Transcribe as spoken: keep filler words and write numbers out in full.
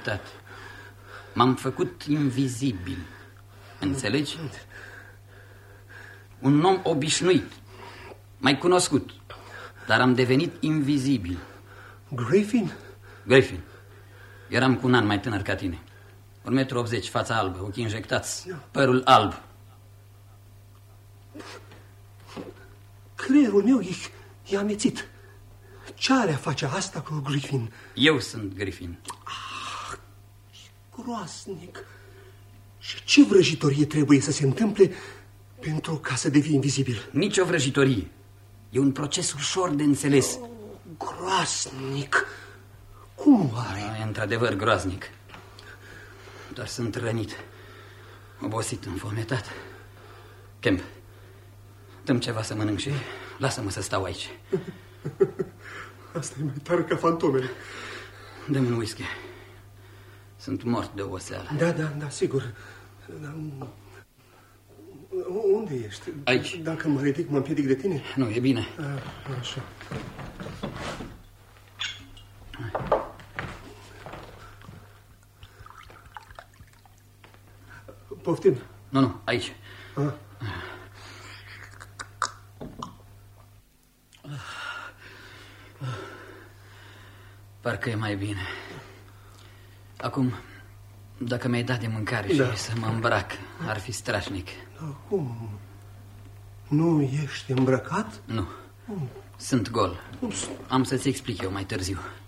identitate. M-am făcut invizibil. Înțelegi? Un om obișnuit, mai cunoscut, dar am devenit invizibil. Griffin? Griffin. Eram cu un an mai tânăr ca tine. un metru optzeci, fața albă, ochii injectați, părul alb. Creierul meu e, e amețit. Ce are a face asta cu Griffin? Eu sunt Griffin. Ah, groasnic. Și ce vrăjitorie trebuie să se întâmple pentru ca să devii invizibil? Nici o vrăjitorie. E un proces ușor de înțeles. Oh, groasnic. Cum are? E într-adevăr groaznic. Doar sunt rănit, obosit, înfometat. Kemp, dă-mi ceva să mănânc și lasă-mă să stau aici. Asta e mai tare ca fantomele. Dă-mi un whisky. Sunt mort de oboseală. Da, da, da, sigur. Unde ești? Aici. Dacă mă ridic, mă împiedic de tine? Nu, e bine. A, așa. Poftim? Nu, nu, aici. A. Parcă e mai bine. Acum, dacă mi-ai dat de mâncare da. și să mă îmbrac, ar fi strașnic. Da, cum? Nu ești îmbrăcat? Nu. Cum? Sunt gol. Cum? Am să-ți explic eu mai târziu.